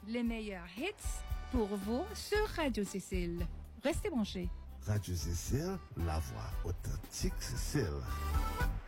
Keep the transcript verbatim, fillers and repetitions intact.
Les meilleurs hits pour vous sur Radio Cécile. Restez branchés. Radio Cécile, la voix authentique Cécile.